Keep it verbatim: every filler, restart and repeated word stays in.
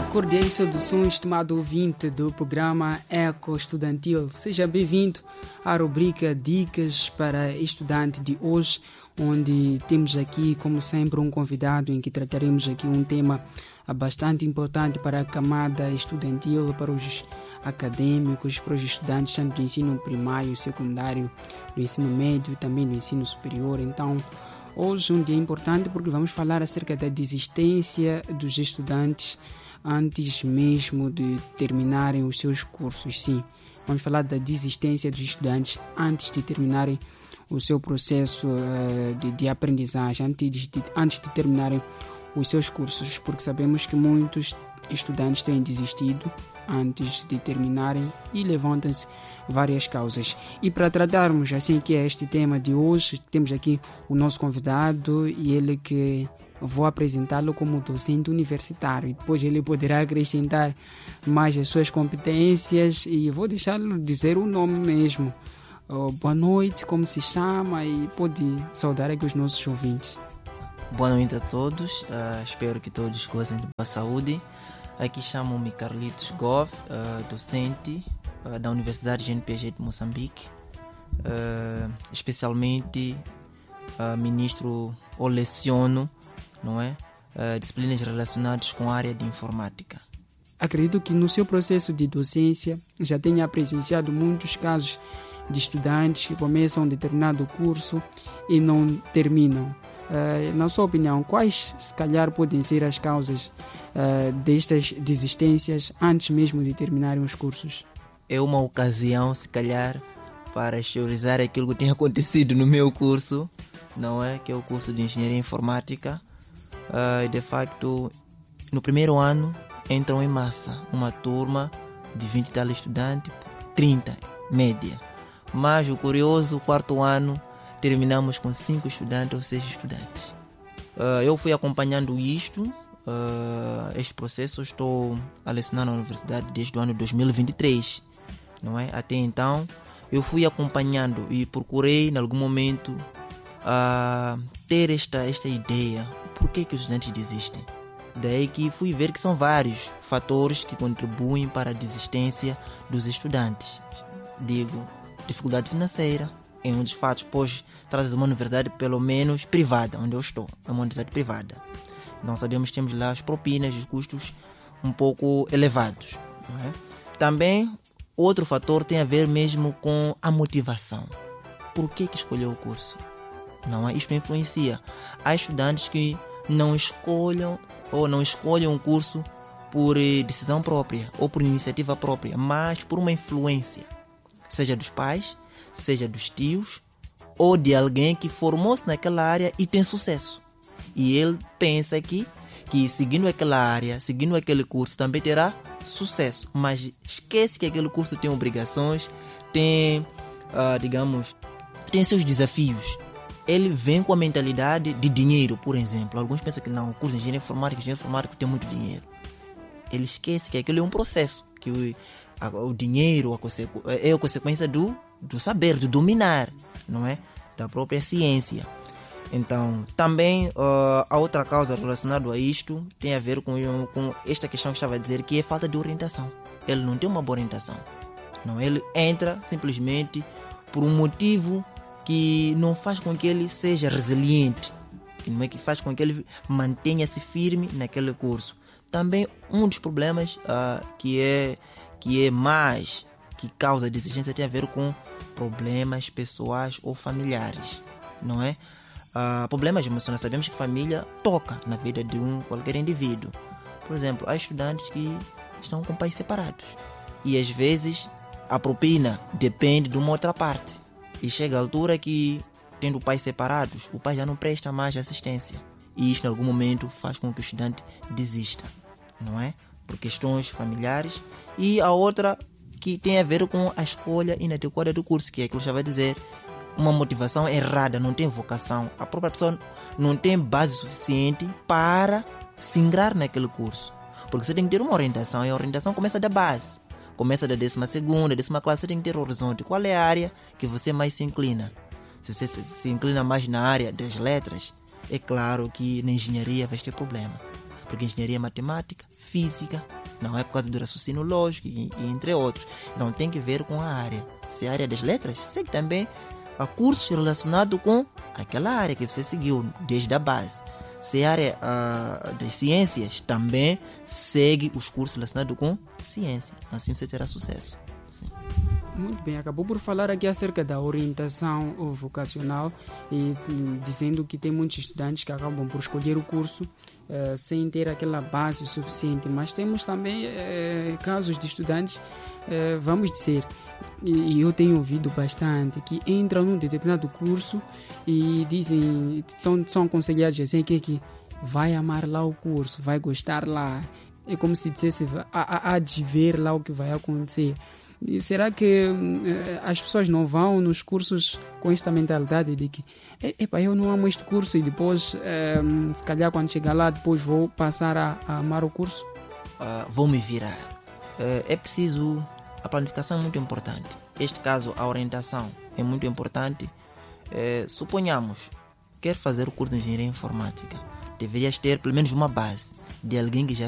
Cordiais saudações, estimado ouvinte do programa Eco Estudantil. Seja bem-vindo à rubrica Dicas para Estudante de hoje, onde temos aqui, como sempre, um convidado em que trataremos aqui um tema bastante importante para a camada estudantil, para os acadêmicos, para os estudantes tanto do ensino primário, secundário, do ensino médio e também do ensino superior. Então, hoje é um dia importante porque vamos falar acerca da desistência dos estudantes antes mesmo de terminarem os seus cursos. Sim, vamos falar da desistência dos estudantes antes de terminarem o seu processo uh, de, de aprendizagem, antes de, antes de terminarem os seus cursos, porque sabemos que muitos estudantes têm desistido antes de terminarem e levantam-se várias causas. E para tratarmos assim que é este tema de hoje, temos aqui o nosso convidado e ele que vou apresentá-lo como docente universitário e depois ele poderá acrescentar mais as suas competências e vou deixá-lo dizer o nome mesmo. Oh, boa noite, como se chama e pode saudar aqui os nossos ouvintes. Boa noite a todos, uh, espero que todos gozem de boa saúde. Aqui chamo-me Carlitos Gov, uh, docente uh, da Universidade G N P G de Moçambique, uh, especialmente uh, ministro ou leciono, não é? Uh, disciplinas relacionadas com a área de informática. Acredito que no seu processo de docência já tenha presenciado muitos casos de estudantes que começam um determinado curso e não terminam. Uh, na sua opinião, quais se calhar podem ser as causas uh, destas desistências antes mesmo de terminarem os cursos? É uma ocasião, se calhar, para exteriorizar aquilo que tem acontecido no meu curso, não é? Que é o curso de Engenharia Informática. Uh, de facto, no primeiro ano entram em massa uma turma de vinte e tal estudantes, trinta média. Mas o curioso, o quarto ano terminamos com cinco estudantes ou seis estudantes. Uh, eu fui acompanhando isto, uh, este processo. Estou a lecionar na universidade desde o ano dois mil e vinte e três, não é? Até então eu fui acompanhando e procurei em algum momento uh, ter esta, esta ideia. Por que, que os estudantes desistem? Daí que fui ver que são vários fatores que contribuem para a desistência dos estudantes. Digo, dificuldade financeira é um dos fatos, pois trata de uma universidade pelo menos privada, onde eu estou, é uma universidade privada. Então sabemos que temos lá as propinas, os custos um pouco elevados, não é? Também outro fator tem a ver mesmo com a motivação. Por que, que escolheu o curso? Não é? Isto influencia. Há estudantes que não escolham ou não escolhem um curso por decisão própria ou por iniciativa própria, mas por uma influência, seja dos pais, seja dos tios ou de alguém que formou-se naquela área e tem sucesso. E ele pensa que, que seguindo aquela área, seguindo aquele curso, também terá sucesso, mas esquece que aquele curso tem obrigações, tem, uh, digamos, tem seus desafios. Ele vem com a mentalidade de dinheiro, por exemplo. Alguns pensam que não, o curso de engenharia informática, engenharia informática tem muito dinheiro. Ele esquece que aquilo é um processo, que o, a, o dinheiro a consequ, é a consequência do, do saber, do dominar, não é? Da própria ciência. Então, também uh, a outra causa relacionada a isto tem a ver com, com esta questão que estava a dizer, que é falta de orientação. Ele não tem uma boa orientação. Não, ele entra simplesmente por um motivo que não faz com que ele seja resiliente, que não é que faz com que ele mantenha-se firme naquele curso. Também um dos problemas uh, que, é, que é mais, que causa desistência tem a ver com problemas pessoais ou familiares, não é? Uh, problemas emocionais, sabemos que família toca na vida de um qualquer indivíduo. Por exemplo, há estudantes que estão com pais separados e às vezes a propina depende de uma outra parte. E chega a altura que, tendo pais separados, o pai já não presta mais assistência. E isto, em algum momento, faz com que o estudante desista, não é? Por questões familiares. E a outra que tem a ver com a escolha inadequada do curso, que é aquilo que eu já vai dizer, uma motivação errada, não tem vocação. A própria pessoa não tem base suficiente para se ingrar naquele curso. Porque você tem que ter uma orientação, e a orientação começa da base. Começa da décima segunda, décima classe, você tem que ter horizonte. Qual é a área que você mais se inclina? Se você se inclina mais na área das letras, é claro que na engenharia vai ter problema. Porque engenharia é matemática, física, não é por causa do raciocínio lógico e, e entre outros. Então tem que ver com a área. Se é a área das letras, segue também a cursos relacionados com aquela área que você seguiu desde a base. Se é a área uh, das ciências, também segue os cursos relacionados com ciência. Assim você terá sucesso. Sim. Muito bem, acabou por falar aqui acerca da orientação vocacional e hum, dizendo que tem muitos estudantes que acabam por escolher o curso uh, sem ter aquela base suficiente, mas temos também uh, casos de estudantes, uh, vamos dizer, e, e eu tenho ouvido bastante, que entram num determinado curso e dizem, são, são aconselhados assim, que, que vai amar lá o curso, vai gostar lá, é como se dissesse, há, há de ver lá o que vai acontecer. E será que uh, as pessoas não vão nos cursos com esta mentalidade de que epa, eu não amo este curso e depois, uh, se calhar quando chegar lá, depois vou passar a, a amar o curso? Uh, vou me virar. Uh, é preciso, a planificação é muito importante. Neste caso, a orientação é muito importante. Uh, suponhamos, quer fazer o curso de engenharia informática, deverias ter pelo menos uma base de alguém que já